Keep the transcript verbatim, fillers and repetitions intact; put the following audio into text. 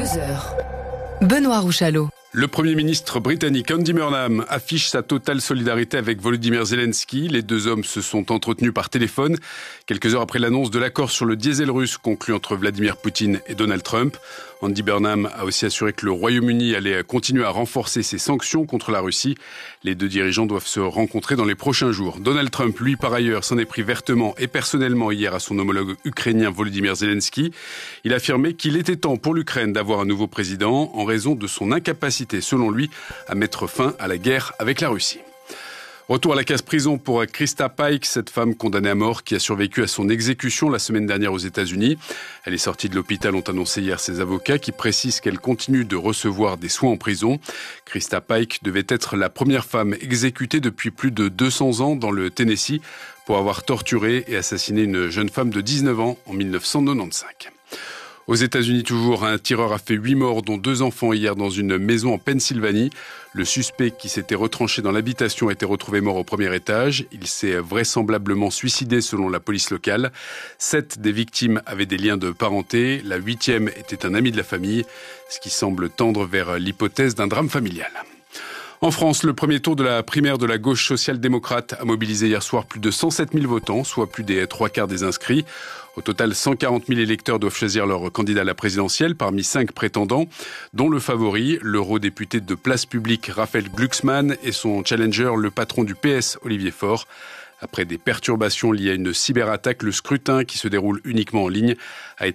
deux heures. Benoît Rouchalot. Le Premier ministre britannique Andy Burnham affiche sa totale solidarité avec Volodymyr Zelensky. Les deux hommes se sont entretenus par téléphone quelques heures après l'annonce de l'accord sur le diesel russe conclu entre Vladimir Poutine et Donald Trump. Andy Burnham a aussi assuré que le Royaume-Uni allait continuer à renforcer ses sanctions contre la Russie. Les deux dirigeants doivent se rencontrer dans les prochains jours. Donald Trump, lui, par ailleurs, s'en est pris vertement et personnellement hier à son homologue ukrainien Volodymyr Zelensky. Il a affirmé qu'il était temps pour l'Ukraine d'avoir un nouveau président en raison de son incapacité, selon lui, à mettre fin à la guerre avec la Russie. Retour à la case-prison pour Krista Paik, cette femme condamnée à mort qui a survécu à son exécution la semaine dernière aux États-Unis. Elle est sortie de l'hôpital, ont annoncé hier ses avocats, qui précisent qu'elle continue de recevoir des soins en prison. Krista Paik devait être la première femme exécutée depuis plus de deux cents ans dans le Tennessee pour avoir torturé et assassiné une jeune femme de dix-neuf ans en mille neuf cent quatre-vingt-quinze. Aux États-Unis toujours, un tireur a fait huit morts, dont deux enfants hier dans une maison en Pennsylvanie. Le suspect qui s'était retranché dans l'habitation a été retrouvé mort au premier étage. Il s'est vraisemblablement suicidé selon la police locale. Sept des victimes avaient des liens de parenté. La huitième était un ami de la famille, ce qui semble tendre vers l'hypothèse d'un drame familial. En France, le premier tour de la primaire de la gauche social-démocrate a mobilisé hier soir plus de cent sept mille votants, soit plus des trois quarts des inscrits. Au total, cent quarante mille électeurs doivent choisir leur candidat à la présidentielle parmi cinq prétendants, dont le favori, l'eurodéputé de Place Publique Raphaël Glucksmann et son challenger, le patron du P S, Olivier Faure. Après des perturbations liées à une cyberattaque, le scrutin, qui se déroule uniquement en ligne, a été